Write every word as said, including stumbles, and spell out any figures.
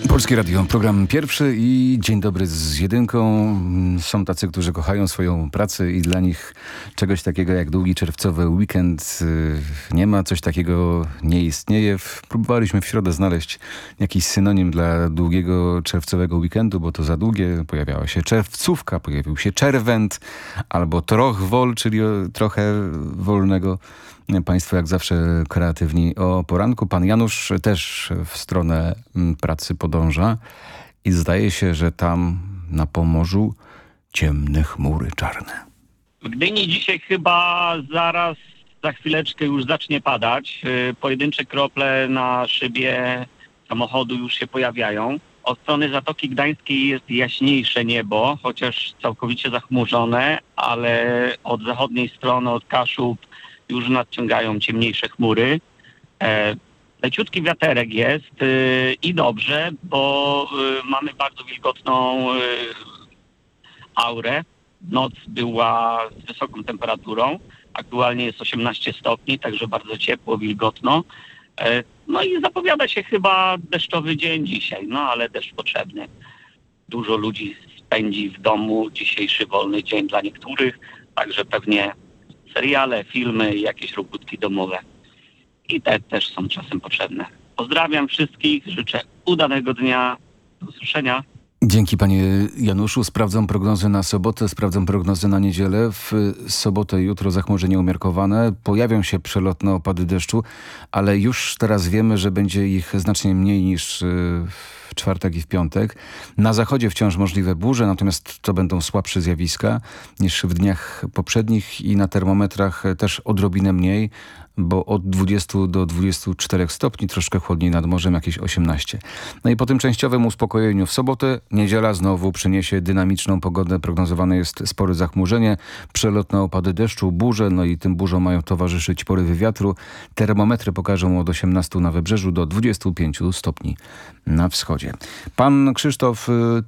Polskie Radio, program pierwszy i dzień dobry z jedynką. Są tacy, którzy kochają swoją pracę i dla nich czegoś takiego jak długi czerwcowy weekend nie ma, coś takiego nie istnieje. Próbowaliśmy w środę znaleźć jakiś synonim dla długiego czerwcowego weekendu, bo to za długie. Pojawiała się czerwcówka, pojawił się czerwent albo trochwol, czyli trochę wolnego. Państwo jak zawsze kreatywni o poranku. Pan Janusz też w stronę pracy podąża i zdaje się, że tam na Pomorzu ciemne chmury czarne. W Gdyni dzisiaj chyba zaraz, za chwileczkę już zacznie padać. Pojedyncze krople na szybie samochodu już się pojawiają. Od strony Zatoki Gdańskiej jest jaśniejsze niebo, chociaż całkowicie zachmurzone, ale od zachodniej strony, od Kaszub już nadciągają ciemniejsze chmury. E, leciutki wiaterek jest y, i dobrze, bo y, mamy bardzo wilgotną y, aurę. Noc była z wysoką temperaturą. Aktualnie jest osiemnaście stopni, także bardzo ciepło, wilgotno. E, no i zapowiada się chyba deszczowy dzień dzisiaj, no ale deszcz potrzebny. Dużo ludzi spędzi w domu dzisiejszy wolny dzień dla niektórych, także pewnie seriale, filmy, jakieś robótki domowe. I te też są czasem potrzebne. Pozdrawiam wszystkich, życzę udanego dnia. Do usłyszenia. Dzięki panie Januszu. Sprawdzam prognozy na sobotę, sprawdzam prognozy na niedzielę. W sobotę, jutro zachmurzenie umiarkowane. Pojawią się przelotne opady deszczu, ale już teraz wiemy, że będzie ich znacznie mniej niż w czwartek i w piątek. Na zachodzie wciąż możliwe burze, natomiast to będą słabsze zjawiska niż w dniach poprzednich i na termometrach też odrobinę mniej, bo od dwudziestu do dwudziestu czterech stopni, troszkę chłodniej nad morzem, jakieś osiemnaście. No i po tym częściowym uspokojeniu w sobotę, niedziela znowu przyniesie dynamiczną pogodę. Prognozowane jest spore zachmurzenie, przelotne opady deszczu, burze, no i tym burzom mają towarzyszyć porywy wiatru. Termometry pokażą od osiemnastu na wybrzeżu do dwudziestu pięciu stopni na wschodzie. Pan Krzysztof